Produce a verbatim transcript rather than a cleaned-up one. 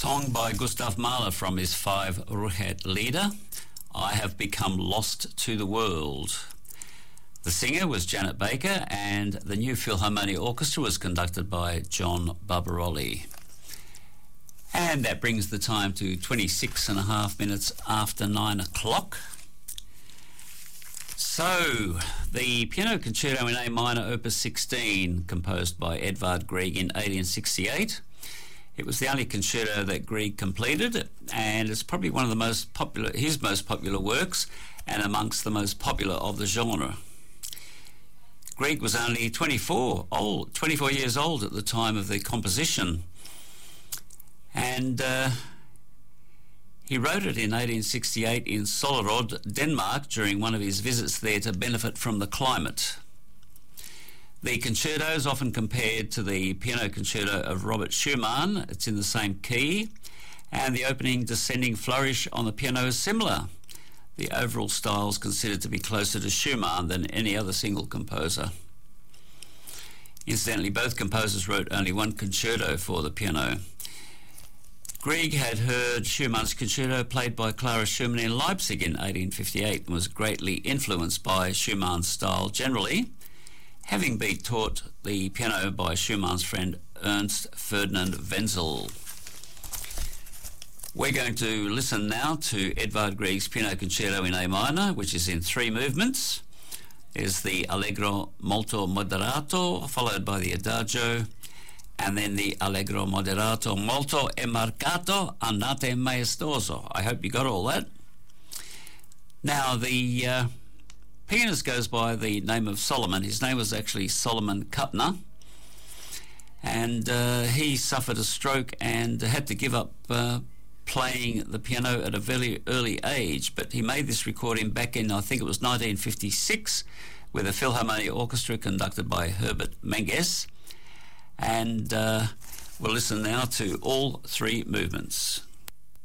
Song by Gustav Mahler from his five Ruchet Lieder, I Have Become Lost to the World. The singer was Janet Baker, and the New Philharmonic Orchestra was conducted by John Barbaroli. And that brings the time to twenty-six and a half minutes after nine o'clock. So, the Piano Concerto in A minor, Opus sixteen, composed by Edvard Grieg in eighteen sixty-eight. It was the only concerto that Grieg completed, and it's probably one of the most popular, his most popular works, and amongst the most popular of the genre. Grieg was only twenty-four old, twenty-four years old at the time of the composition, and uh, he wrote it in eighteen sixty-eight in Sollerød, Denmark, during one of his visits there to benefit from the climate. The concerto is often compared to the piano concerto of Robert Schumann. It's in the same key, and the opening descending flourish on the piano is similar. The overall style is considered to be closer to Schumann than any other single composer. Incidentally, both composers wrote only one concerto for the piano. Grieg had heard Schumann's concerto played by Clara Schumann in Leipzig in eighteen fifty-eight and was greatly influenced by Schumann's style generally, having been taught the piano by Schumann's friend Ernst Ferdinand Wenzel. We're going to listen now to Edvard Grieg's Piano Concerto in A minor, which is in three movements. There's the Allegro molto moderato, followed by the Adagio, and then the Allegro moderato molto e marcato andante maestoso. I hope you got all that. Now, the uh, pianist goes by the name of Solomon. His name was actually Solomon Kuttner, and uh, he suffered a stroke and had to give up uh, playing the piano at a very early age, but he made this recording back in, I think it was nineteen fifty-six, with a Philharmonic Orchestra conducted by Herbert Menges, and uh, we'll listen now to all three movements.